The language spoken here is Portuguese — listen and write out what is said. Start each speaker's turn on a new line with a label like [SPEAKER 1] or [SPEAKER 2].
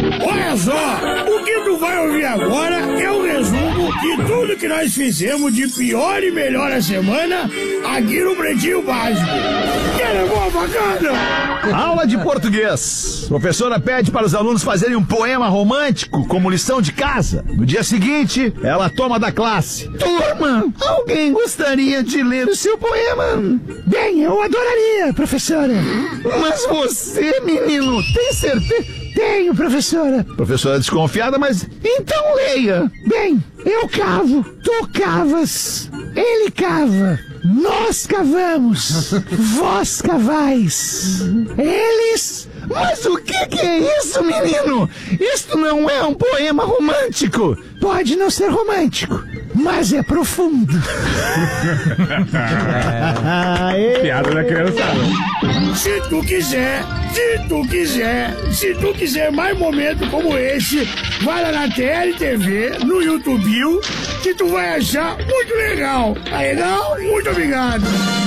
[SPEAKER 1] Olha só, o que tu vai ouvir agora é um resumo de tudo que nós fizemos de pior e melhor a semana aqui no Pretinho Básico. Que boa bacana!
[SPEAKER 2] Aula de português. Professora pede para os alunos fazerem um poema romântico como lição de casa. No dia seguinte, ela toma da classe. Turma, alguém gostaria de ler o seu poema?
[SPEAKER 3] Bem, eu adoraria, professora.
[SPEAKER 2] Mas você, menino, tem certeza?
[SPEAKER 3] Tenho, professora.
[SPEAKER 2] Professora desconfiada, mas então leia.
[SPEAKER 3] Bem, eu cavo, tu cavas, ele cava, nós cavamos, vós cavais, eles...
[SPEAKER 2] Mas o que é isso, menino? Isto não é um poema romântico.
[SPEAKER 3] Pode não ser romântico, mas é profundo.
[SPEAKER 4] Piada da criançada.
[SPEAKER 1] Se tu quiser mais momentos como esse, vai lá na TLTV, no YouTube, que tu vai achar muito legal. Tá legal? Muito obrigado.